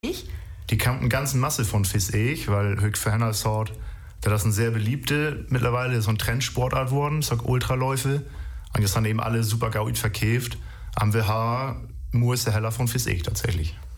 Die kommt eine ganze Masse von Fisch, weil Höck Ferner sagt, das ist eine sehr beliebte, mittlerweile so ein Trendsportart geworden, so Ultraläufe. Und jetzt haben eben alle super gut verkäft. Am WH muss der Heller von Fisch tatsächlich.